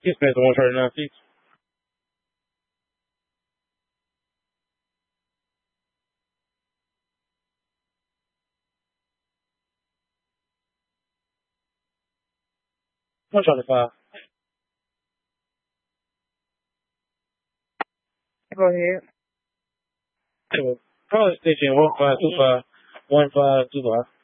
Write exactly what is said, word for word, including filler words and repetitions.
He's playing one thirty nine feet. One twenty five. Go ahead. College station one five two five one five two five.